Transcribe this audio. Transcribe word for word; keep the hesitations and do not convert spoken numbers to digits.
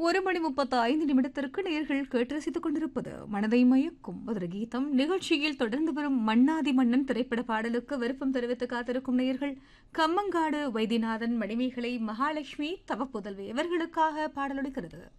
ஒரு மணி முப்பத்து ஐந்து நிமிடத்திற்கு நேர்கள் கேட்டு ரசித்துக் கொண்டிருப்பது மனதை மயக்கும் மதுர கீதம் நிகழ்ச்சியில் தொடர்ந்து வரும் மன்னாதி மன்னன் திரைப்பட பாடலுக்கு விருப்பம் தெரிவித்து காத்திருக்கும் நேயர்கள் கம்மங்காடு வைத்தியநாதன் மணிமேகலை மகாலட்சுமி தவப்புதல்வி இவர்களுக்காக பாடலொலிக்கிறது.